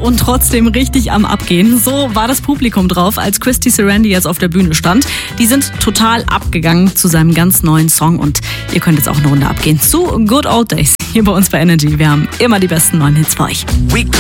und trotzdem richtig am Abgehen. So war das Publikum drauf, als Christy Sarandi jetzt auf der Bühne stand. Die sind total abgegangen zu seinem ganz neuen Song und ihr könnt jetzt auch eine Runde abgehen zu Good Old Days hier bei uns bei Energy. Wir haben immer die besten neuen Hits für euch.